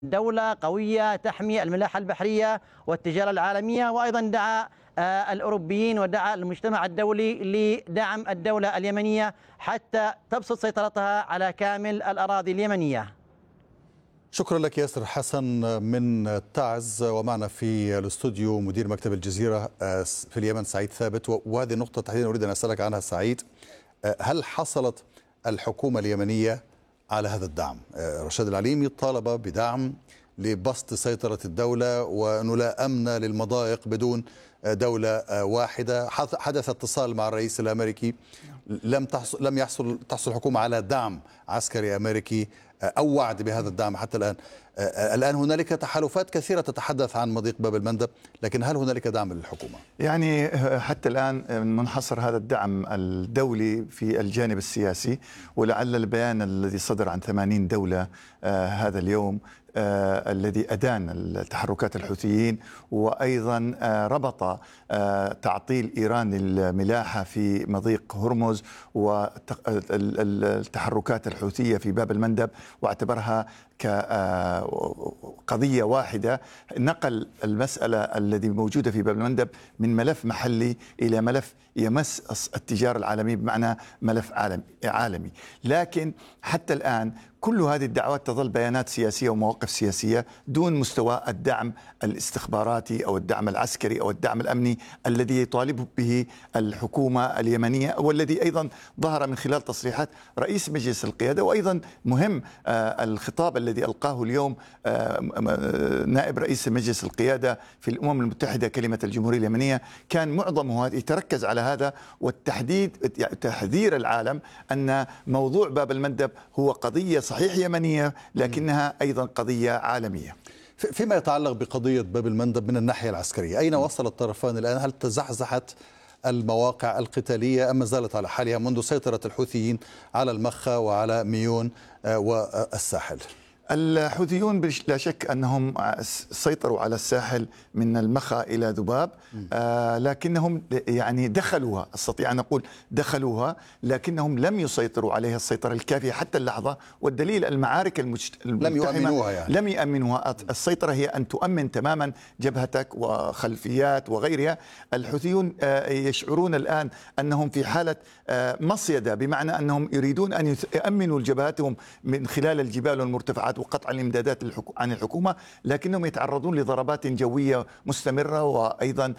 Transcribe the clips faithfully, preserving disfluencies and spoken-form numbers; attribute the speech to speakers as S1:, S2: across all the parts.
S1: دولة قوية تحمي الملاحة البحرية والتجارة العالمية. وأيضا دعا الأوروبيين ودعا المجتمع الدولي لدعم الدولة اليمنية حتى تبسط سيطرتها على كامل الأراضي اليمنية.
S2: شكرا لك ياسر حسن من تعز. ومعنا في الاستوديو مدير مكتب الجزيرة في اليمن سعيد ثابت، وهذه النقطة تحديدا أريد أن أسألك عنها سعيد. هل حصلت الحكومة اليمنية على هذا الدعم؟ رشاد العليمي طالب بدعم لبسط سيطرة الدولة وأنه لا أمن للمضايق بدون دولة واحدة. حدث اتصال مع الرئيس الأمريكي، لم تحصل لم يحصل تحصل الحكومة على دعم عسكري أمريكي أو وعد بهذا الدعم حتى الآن. الآن هنالك تحالفات كثيرة تتحدث عن مضيق باب المندب، لكن هل هنالك دعم للحكومة؟
S3: يعني حتى الآن منحصر هذا الدعم الدولي في الجانب السياسي، ولعل البيان الذي صدر عن ثمانين دولة آه هذا اليوم آه الذي أدان التحركات الحوثيين، وأيضا آه ربط آه تعطيل إيران للملاحة في مضيق هرمز والتحركات الحوثية في باب المندب، واعتبرها كقضية واحدة. نقل المسألة الذي موجودة في باب المندب من ملف محلي إلى ملف يمس التجارة العالمية، بمعنى ملف عالمي عالمي. لكن حتى الآن كل هذه الدعوات تظل بيانات سياسية ومواقف سياسية دون مستوى الدعم الاستخباراتي أو الدعم العسكري أو الدعم الأمني الذي يطالب به الحكومة اليمنية، والذي أيضا ظهر من خلال تصريحات رئيس مجلس القيادة. وأيضا مهم آه الخطاب الذي ألقاه اليوم آه نائب رئيس مجلس القيادة في الأمم المتحدة، كلمة الجمهورية اليمنية، كان معظمه يتركز على هذا والتحديد تحذير العالم أن موضوع باب المندب هو قضية صحيح يمنية لكنها أيضا قضية عالمية.
S2: فيما يتعلق بقضية باب المندب من الناحية العسكرية، أين وصل الطرفان الآن؟ هل تزحزحت المواقع القتالية أم ما زالت على حالها منذ سيطرة الحوثيين على المخا وعلى ميون والساحل؟
S3: الحوثيون لا شك أنهم سيطروا على الساحل من المخا إلى ذباب، آه لكنهم يعني دخلوها، أستطيع أن أقول دخلوها، لكنهم لم يسيطروا عليها السيطرة الكافية حتى اللحظة. والدليل المعارك المجت...
S2: لم يؤمنوها يعني.
S3: لم يؤمنوها. السيطرة هي أن تؤمن تماما جبهتك وخلفيات وغيرها. الحوثيون آه يشعرون الآن أنهم في حالة آه مصيدة، بمعنى أنهم يريدون أن يؤمنوا جبهاتهم من خلال الجبال والمرتفعات وقطع الامدادات عن الحكومة، لكنهم يتعرضون لضربات جوية مستمرة، وأيضا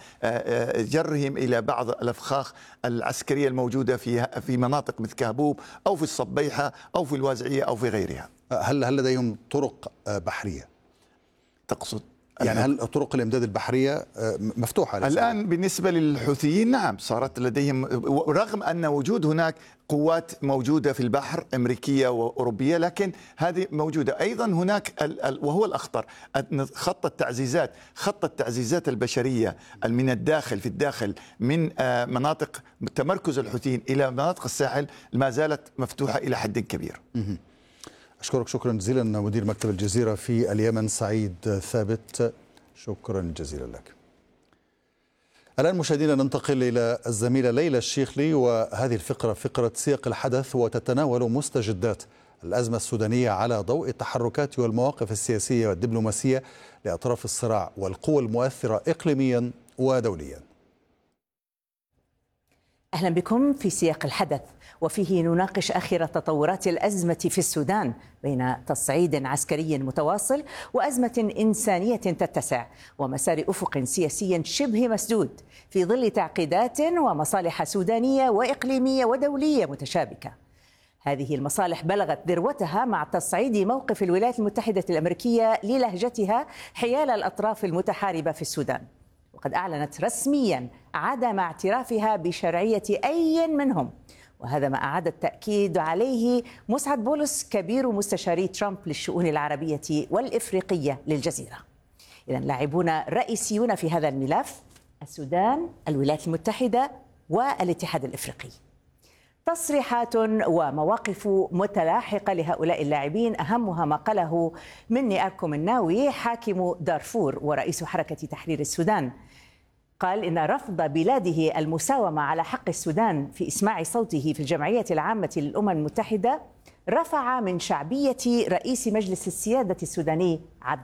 S3: جرهم إلى بعض الأفخاخ العسكرية الموجودة في في مناطق مثل كهبوب أو في الصبيحة أو في الوازعية أو في غيرها.
S2: هل هل لديهم طرق بحرية؟
S3: تقصد
S2: يعني هل طرق الامداد البحريه مفتوحه
S3: الان بالنسبه للحوثيين؟ نعم، صارت لديهم، رغم ان وجود هناك قوات موجوده في البحر امريكيه واوروبيه، لكن هذه موجوده. ايضا هناك وهو الاخطر خط التعزيزات، خط التعزيزات البشريه من الداخل في الداخل من مناطق تمركز الحوثيين الى مناطق الساحل ما زالت مفتوحه الى حد كبير.
S2: أشكرك شكرا جزيلا مدير مكتب الجزيرة في اليمن سعيد ثابت، شكرا جزيلا لك. الآن مشاهدينا ننتقل إلى الزميلة ليلى الشيخلي، وهذه الفقرة فقرة سياق الحدث، وتتناول مستجدات الأزمة السودانية على ضوء التحركات والمواقف السياسية والدبلوماسية لأطراف الصراع والقوى المؤثرة إقليميا ودوليا.
S4: أهلا بكم في سياق الحدث، وفيه نناقش آخر تطورات الأزمة في السودان بين تصعيد عسكري متواصل وأزمة إنسانية تتسع ومسار أفق سياسي شبه مسدود في ظل تعقيدات ومصالح سودانية وإقليمية ودولية متشابكة. هذه المصالح بلغت ذروتها مع تصعيد موقف الولايات المتحدة الأمريكية للهجتها حيال الأطراف المتحاربة في السودان، وقد أعلنت رسميا عدم اعترافها بشرعية أي منهم، وهذا ما أعاد التأكيد عليه مسعد بولس كبير مستشاري ترامب للشؤون العربية والإفريقية للجزيرة. إذن لاعبون رئيسيون في هذا الملف: السودان، الولايات المتحدة، والاتحاد الإفريقي. تصريحات ومواقف متلاحقة لهؤلاء اللاعبين، أهمها ما قاله مني أركم الناوي حاكم دارفور ورئيس حركة تحرير السودان. قال إن رفض بلاده المساومة على حق السودان في إسماع صوته في الجمعية العامة للأمم المتحدة رفع من شعبية رئيس مجلس السيادة السوداني عبد